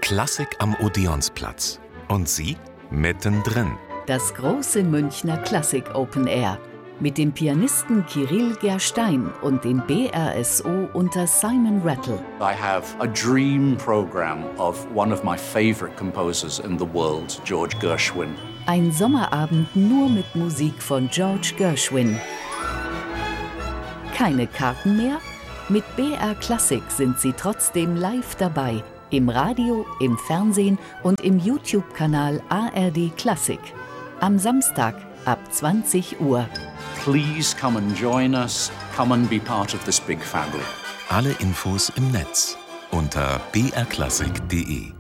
Klassik am Odeonsplatz. Und Sie mittendrin. Das große Münchner Klassik Open Air. Mit dem Pianisten Kirill Gerstein und den BRSO unter Simon Rattle. I have a dream program of one of my favorite composers in the world, George Gershwin. Ein Sommerabend nur mit Musik von George Gershwin. Keine Karten mehr? Mit BR Klassik sind Sie trotzdem live dabei. Im Radio, im Fernsehen und im YouTube-Kanal ARD Klassik. Am Samstag ab 20 Uhr. Please come and join us. Come and be part of this big family. Alle Infos im Netz unter brklassik.de.